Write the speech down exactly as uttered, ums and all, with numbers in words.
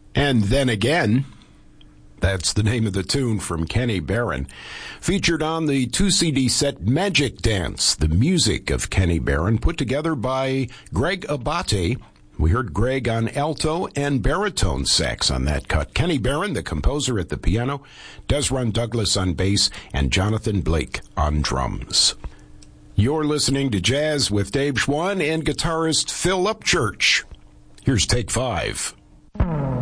And Then Again, that's the name of the tune from Kenny Barron, featured on the two C D set Magic Dance, the music of Kenny Barron, put together by Greg Abate. We heard Greg on alto and baritone sax on that cut. Kenny Barron, the composer, at the piano, Desron Douglas on bass, and Jonathan Blake on drums. You're listening to Jazz with Dave Schwann and guitarist Phil Upchurch. Here's Take Five.